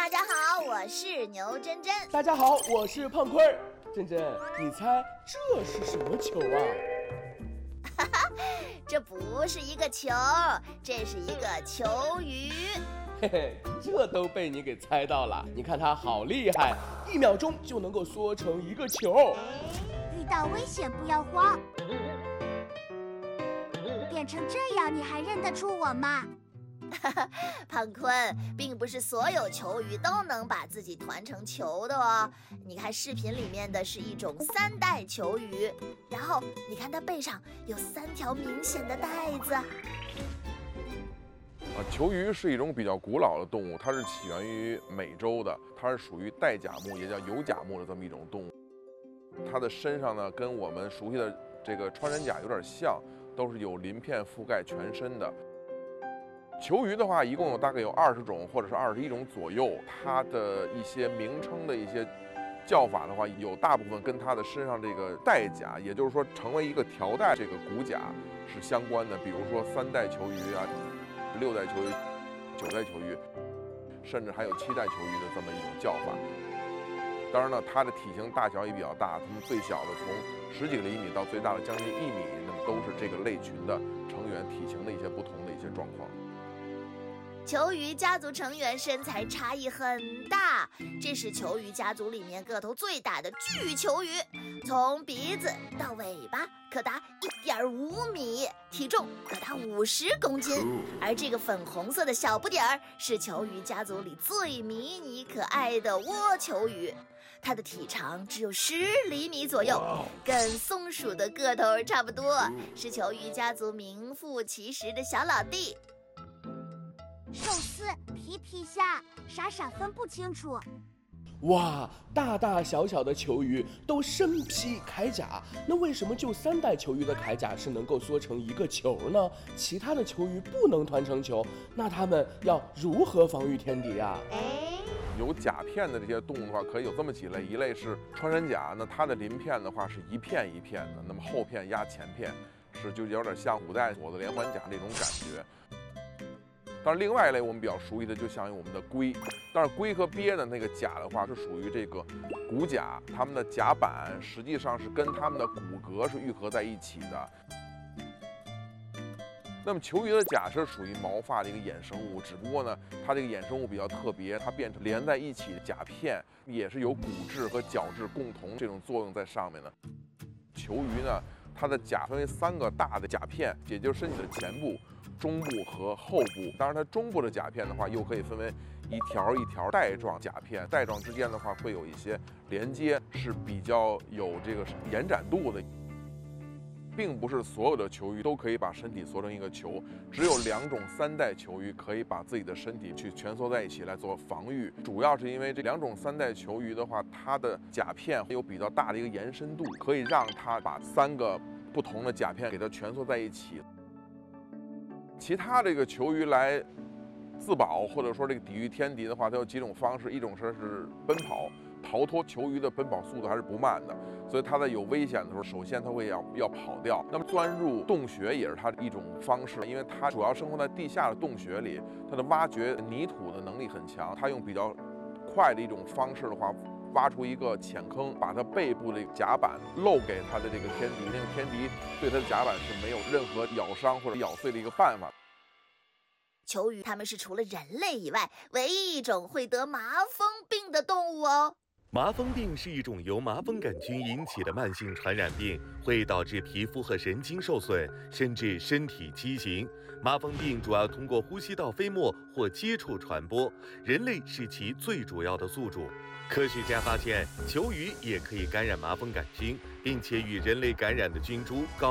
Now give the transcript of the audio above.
大家好，我是牛真真。 大家好，我是胖坤儿。真真，你猜这是什么球啊？ 哈哈，这不是一个球，这是一个球鱼。 嘿嘿，这都被你给猜到了。你看它好厉害，1秒钟就能够缩成一个球。 遇到危险不要慌。变成这样，你还认得出我吗？ 胖坤，并不是所有球鱼都能把自己团成球的哦。你看视频里面的是一种3代球鱼，然后你看它背上有3条明显的带子。 球鱼是一种比较古老的动物，它是起源于美洲的，它是属于带甲目，也叫有甲目的这么一种动物。它的身上呢，跟我们熟悉的这个穿山甲有点像，都是有鳞片覆盖全身的。球鱼的话，一共有大概有20种或者是21种左右。它的一些名称的一些叫法的话，有大部分跟它的身上这个带甲，也就是说成为一个条带这个骨甲是相关的。比如说3代球鱼啊，6代球鱼、9代球鱼，甚至还有7代球鱼的这么一种叫法。当然了，它的体型大小也比较大，它们最小的从10几个厘米到最大的将近1米，那么都是这个类群的成员体型的一些不同的一些状况。 球鱼家族成员身材差异很大，这是球鱼家族里面个头最大的巨球鱼，从鼻子到尾巴可达1.5米，体重可达50公斤。而这个粉红色的小不点儿是球鱼家族里最迷你可爱的蜗球鱼，它的体长只有10厘米左右，跟松鼠的个头差不多，是球鱼家族名副其实的小老弟。 寿司、皮皮虾，傻傻分不清楚。 哇，大大小小的球鱼都身披铠甲，那为什么就3代球鱼的铠甲是能够缩成一个球呢？其他的球鱼不能团成球，那它们要如何防御天敌啊？ 有甲片的这些动物的话，可以有这么几类，一类是穿山甲，那它的鳞片的话是一片一片的，那么后片压前片，就有点像古代我的连环甲这种感觉。当然，另外一类我们比较熟悉的，就像我们的龟。但是龟和鳖的那个甲的话，是属于这个骨甲，它们的甲板实际上是跟它们的骨骼是愈合在一起的。那么球鱼的甲是属于毛发的一个衍生物，只不过呢，它这个衍生物比较特别，它变成连在一起的甲片，也是有骨质和角质共同这种作用在上面的。球鱼呢，它的甲分为3个大的甲片，也就是身体的前部、中部和后部。当然，它中部的甲片的话，又可以分为一条一条带状甲片，带状之间的话会有一些连接，是比较有这个延展度的。并不是所有的球鱼都可以把身体缩成一个球，只有2种3代球鱼可以把自己的身体去蜷缩在一起来做防御。主要是因为这2种3代球鱼的话，它的甲片有比较大的一个延伸度，可以让它把3个不同的甲片给它蜷缩在一起。其他这个球鱼来自保或者说这个抵御天敌的话，它有几种方式，一种是奔跑。逃脱，球鱼的奔跑速度还是不慢的，所以它在有危险的时候，首先它会要跑掉。那么钻入洞穴也是它的一种方式，因为它主要生活在地下的洞穴里，它的挖掘泥土的能力很强。它用比较快的一种方式的话，挖出一个浅坑，把它背部的甲板露给它的这个天敌，那个天敌对它的甲板是没有任何咬伤或者咬碎的一个办法。 球鱼它们是除了人类以外唯一一种会得麻风病的动物哦。 麻风病是一种由麻风杆菌引起的慢性传染病，会导致皮肤和神经受损，甚至身体畸形。麻风病主要通过呼吸道飞沫或接触传播，人类是其最主要的宿主。科学家发现，球鱼也可以感染麻风杆菌，并且与人类感染的菌株高